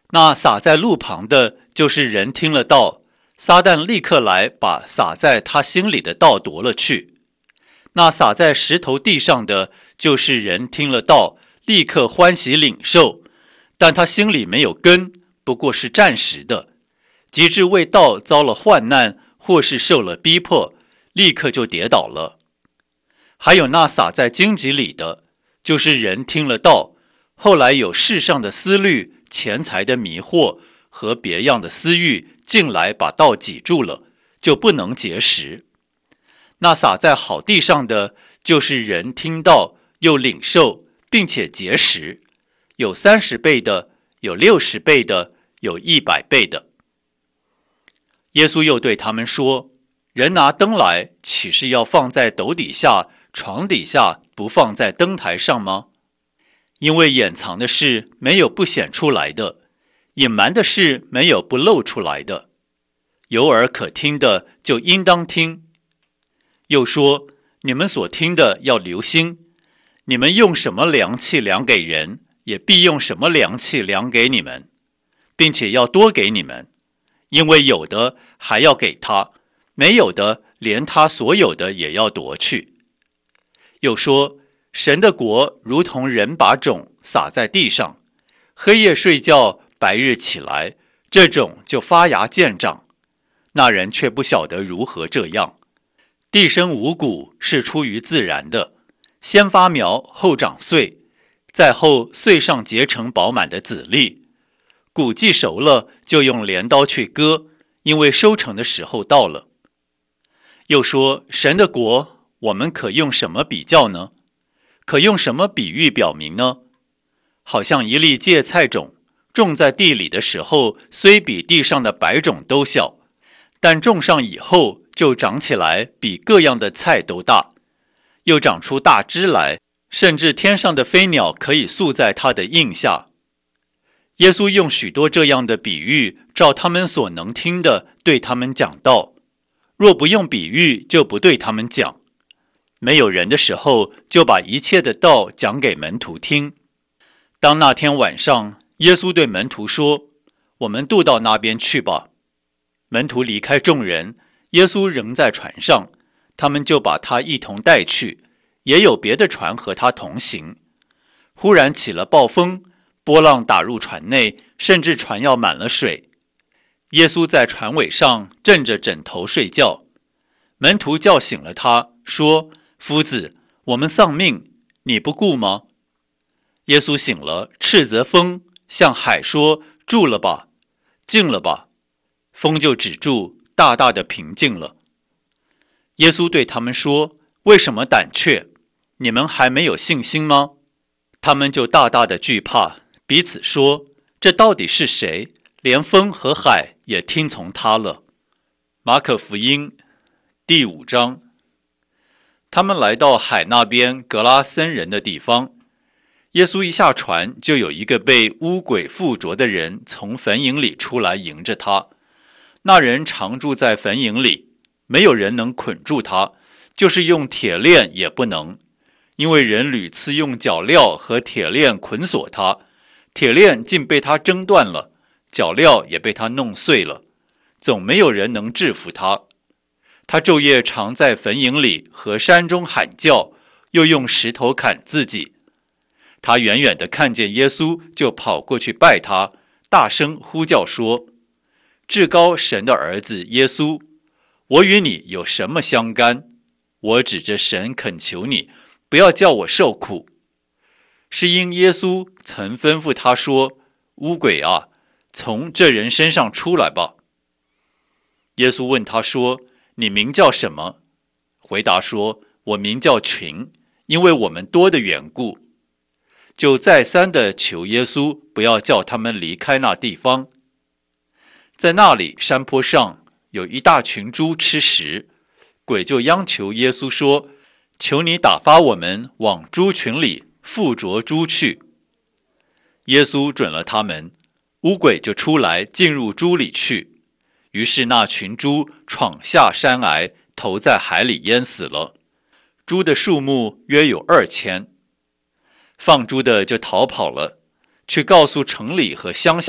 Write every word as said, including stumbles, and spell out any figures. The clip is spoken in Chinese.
那撒在路旁的，就是人听了道，撒旦立刻来把撒在他心里的道夺了去。那撒在石头地上的，就是人听了道，立刻欢喜领受，但他心里没有根，不过是暂时的，及至为道遭了患难，或是受了逼迫，立刻就跌倒了。还有那撒在荆棘里的，就是人听了道，后来有世上的思虑、钱财的迷惑和别样的私欲进来把道挤住了，就不能结实。那撒在好地上的，就是人听道又领受，并且结实，有三十倍的，有六十倍的，有一百倍的。耶稣又对他们说，人拿灯来，岂是要放在斗底下、床底下，不放在灯台上吗？因为掩藏的事没有不显出来的，隐瞒的事没有不露出来的。有耳可听的，就应当听。又说，你们所听的要留心，你们用什么量器量给人，也必用什么量器量给你们，并且要多给你们，因为有的还要给他，没有的连他所有的也要夺去。又说，神的国如同人把种撒在地上，黑夜睡觉，白日起来，这种就发芽见长，那人却不晓得如何这样。地生五谷是出于自然的，先发苗，后长穗，再后穗上结成饱满的籽粒。谷既熟了，就用镰刀去割，因为收成的时候到了。又说，神的国，我们可用什么比较呢？可用什么比喻表明呢？好像一粒芥菜种，种在地里的时候，虽比地上的白种都小，但种上以后，就长起来比各样的菜都大，又长出大枝来，甚至天上的飞鸟可以宿在它的荫下。耶稣用许多这样的比喻，照他们所能听的，对他们讲道。若不用比喻，就不对他们讲。没有人的时候，就把一切的道讲给门徒听。当那天晚上，耶稣对门徒说，我们渡到那边去吧。门徒离开众人，耶稣仍在船上，他们就把他一同带去，也有别的船和他同行。忽然起了暴风，波浪打入船内，甚至船要满了水。耶稣在船尾上枕着枕头睡觉，门徒叫醒了他，说，夫子，我们丧命，你不顾吗？耶稣醒了，斥责风，向海说，住了吧，静了吧，风就止住，大大的平静了。耶稣对他们说，为什么胆怯？你们还没有信心吗？他们就大大的惧怕，彼此说，这到底是谁？连风和海也听从他了。马可福音第五章。他们来到海那边格拉森人的地方，耶稣一下船，就有一个被污鬼附着的人从坟茔里出来迎着他。那人常住在坟茔里，没有人能捆住他，就是用铁链也不能，因为人屡次用脚镣和铁链捆锁他，铁链竟被他挣断了，脚镣也被他弄碎了，总没有人能制服他。他昼夜常在坟茔里和山中喊叫，又用石头砍自己。他远远地看见耶稣，就跑过去拜他，大声呼叫说，至高神的儿子耶稣，我与你有什么相干？我指着神恳求你，不要叫我受苦。是因耶稣曾吩咐他说，污鬼啊，从这人身上出来吧。耶稣问他说，你名叫什么？回答说，我名叫群，因为我们多的缘故。就再三的求耶稣不要叫他们离开那地方。在那里山坡上有一大群猪吃食，鬼就央求耶稣说，求你打发我们往猪群里附着猪去。耶稣准了他们，污鬼就出来进入猪里去。于是那群猪闯下山崖，投在海里淹死了。猪的数目约有二千。放猪的就逃跑了，去告诉城里和乡下